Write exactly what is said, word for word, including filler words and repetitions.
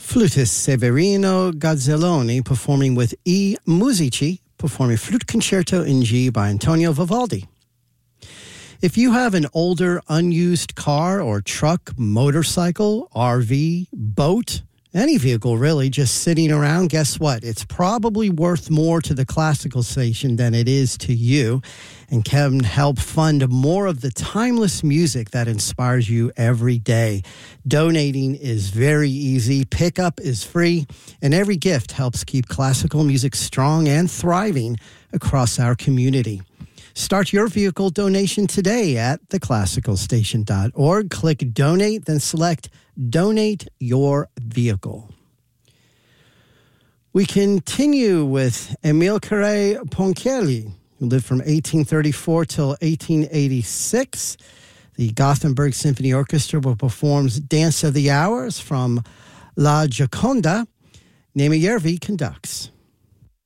Flutist Severino Gazzelloni performing with I Musici, performing Flute Concerto in G by Antonio Vivaldi. If you have an older, unused car or truck, motorcycle, R V, boat, any vehicle really, just sitting around, guess what? It's probably worth more to the classical station than it is to you, and can help fund more of the timeless music that inspires you every day. Donating is very easy, pickup is free, and every gift helps keep classical music strong and thriving across our community. Start your vehicle donation today at the classical station dot org. Click Donate, then select Donate Your Vehicle. We continue with Amilcare Ponchielli, who lived from eighteen thirty-four till eighteen eighty-six. The Gothenburg Symphony Orchestra will perform Dance of the Hours from La Gioconda. Nemejärvi conducts.